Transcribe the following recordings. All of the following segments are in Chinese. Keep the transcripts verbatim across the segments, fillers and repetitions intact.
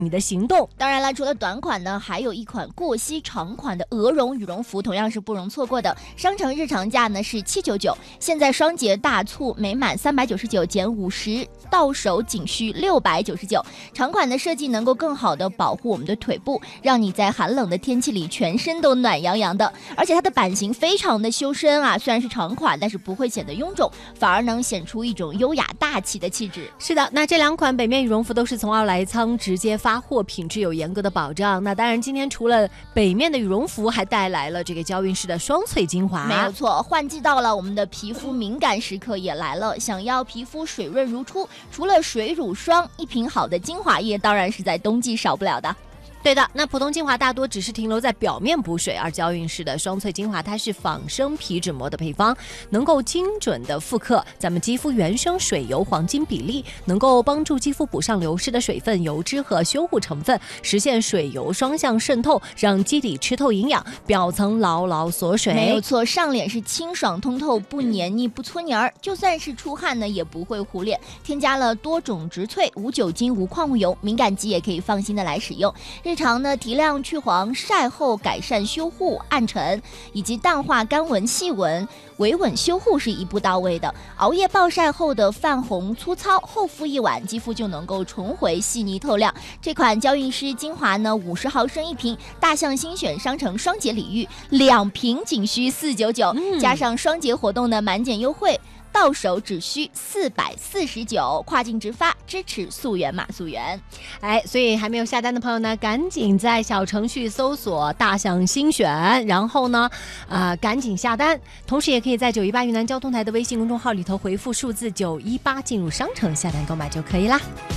你的行动。 当然了，除了短款呢，还有一款过膝长款的鹅绒羽绒服，同样是不容错过的。商城日常价呢是七百九十九，现在双节大促，每满三百九十九减五十，到手仅需六百九十九。长款的设计能够更好的保护我们的腿部，让你在寒冷的天气里全身都暖洋洋的。而且它的版型非常的修身啊，虽然是长款，但是不会显得臃肿，反而能显出一种优雅大气的气质。 是的，那这两款北面羽绒服都是从奥莱仓直接发货，品质有严格的保障。那当然，今天除了北面的羽绒服，还带来了这个娇韵诗的双萃精华。 没有错，换季到了，我们的皮肤敏感时刻也来了。想要皮肤水润如初，除了水乳霜，一瓶好的精华液当然是在冬季少不了的。 对的，那普通精华大多只是停留在表面补水，而娇韵诗的双萃精华它是仿生皮脂膜的配方，能够精准的复刻咱们肌肤原生水油黄金比例，能够帮助肌肤补上流失的水分、油脂和修护成分，实现水油双向渗透，让基底吃透营养，表层牢牢锁水。 没有错，上脸是清爽通透，不黏腻不搓泥儿，就算是出汗呢也不会糊脸。添加了多种植萃，无酒精无矿物油，敏感肌也可以放心的来使用。日常呢，提亮去黄，晒后改善修护暗沉，以及淡化干纹细纹，维稳修护是一步到位的。熬夜暴晒后的泛红粗糙，后敷一晚，肌肤就能够重回细腻透亮。这款娇韵诗精华呢，五十毫升一瓶，大象新选商城双节礼遇，两瓶仅需四百九十九， 嗯， 加上双节活动的满减优惠。到手只需四百四十九，跨境直发，支持溯源码溯源。 哎，所以还没有下单的朋友呢，赶紧在小程序搜索大象新选，然后呢，啊、呃，赶紧下单。同时也可以在九一八云南交通台的微信公众号里头回复数字九一八进入商城下单购买就可以啦。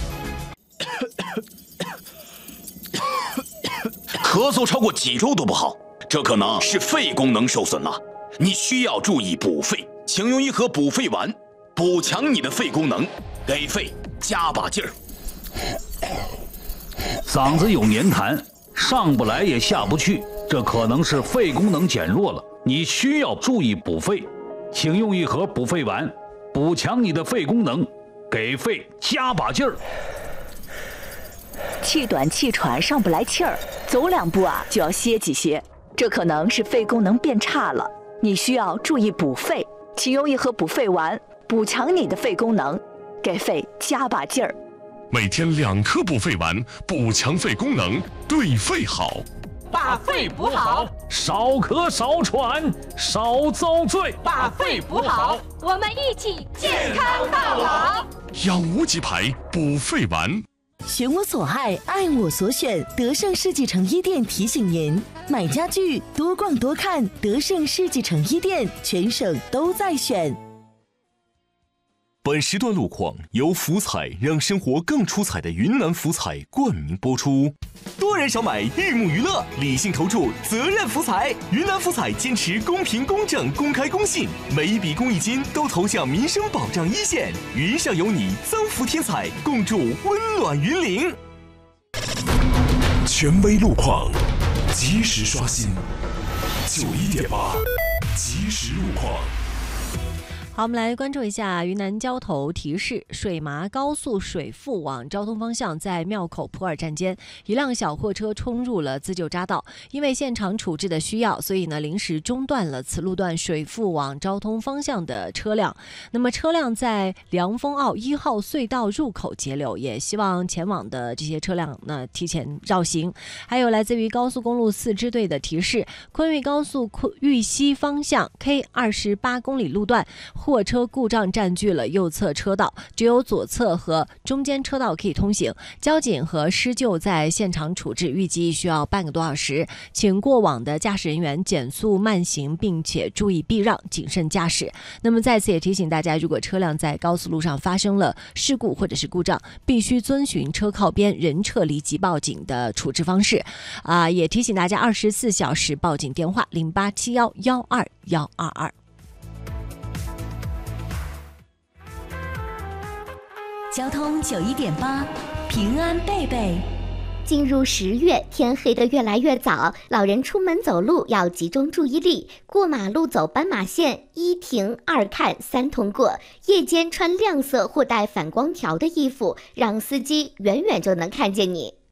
咳嗽超过几周都不好，这可能是肺功能受损了，你需要注意补肺。请用一盒补肺丸，补强你的肺功能，给肺加把劲儿。 嗓子有黏痰，上不来也下不去，这可能是肺功能减弱了，你需要注意补肺。请用一盒补肺丸，补强你的肺功能，给肺加把劲儿。 气短气喘上不来气儿，走两步啊就要歇几歇，这可能是肺功能变差了，你需要注意补肺。请用一盒补肺丸，补强你的肺功能，给肺加把劲儿。 每天两颗补肺丸，补强肺功能，对肺好。 把肺补好， 少咳少喘少遭罪。 把肺补好，我们一起健康到老。 养无极牌补肺丸。 选我所爱，爱我所选。德胜世纪城一店提醒您：买家具多逛多看，德胜世纪城一店，全省都在选。 本时段路况由福彩让生活更出彩的云南福彩冠名播出。多人少买，玉木娱乐，理性投注，责任福彩。云南福彩坚持公平、公正、公开、公信，每一笔公益金都投向民生保障一线。云上有你，增福添彩，共筑温暖云岭。 权威路况，及时刷新。九一点八，及时路况。 好，我们来关注一下云南交头提示：水麻高速水富往昭通方向，在庙口普洱站间，一辆小货车冲入了自救匝道，因为现场处置的需要，所以呢临时中断了此路段水富往昭通方向的车辆。那么车辆在凉风坳一号隧道入口截留，也希望前往的这些车辆呢提前绕行。还有来自于高速公路四支队的提示：昆玉高速玉溪方向 K 二十八公里路段。货车故障占据了右侧车道，只有左侧和中间车道可以通行。交警和施救在现场处置，预计需要半个多小时。请过往的驾驶人员减速慢行，并且注意避让，谨慎驾驶。那么在此也提醒大家，如果车辆在高速路上发生了事故或者是故障，必须遵循车靠边、人撤离即报警的处置方式。啊，也提醒大家，二十四小时报警电话零八七幺幺二幺二二。 交通九一点八，平安贝贝。 进入十月，天黑得越来越早，老人出门走路要集中注意力，过马路走斑马线，一停二看三通过。夜间穿亮色或带反光条的衣服，让司机远远就能看见你。